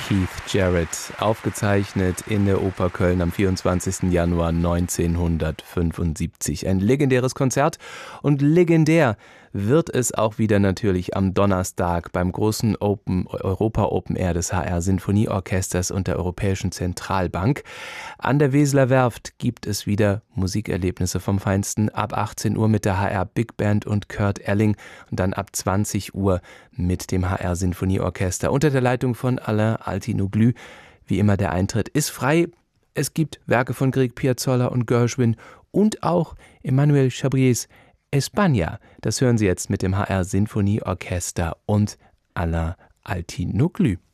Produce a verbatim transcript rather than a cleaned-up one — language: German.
Keith Jarrett, aufgezeichnet in der Oper Köln am vierundzwanzigsten Januar neunzehnhundertfünfundsiebzig. Ein legendäres Konzert, und legendär wird es auch wieder natürlich am Donnerstag beim großen Open, Europa Open Air des H R Sinfonieorchesters und der Europäischen Zentralbank. An der Weseler Werft gibt es wieder Musikerlebnisse vom Feinsten ab achtzehn Uhr mit der H R Big Band und Kurt Elling und dann ab zwanzig Uhr mit dem H R Sinfonieorchester unter der Leitung von Alain Altinoglu. Wie immer, der Eintritt ist frei. Es gibt Werke von Grieg Piazzolla und Gershwin und auch Emmanuel Chabriers España. Das hören Sie jetzt mit dem H R Sinfonieorchester und Alain Altinoglu.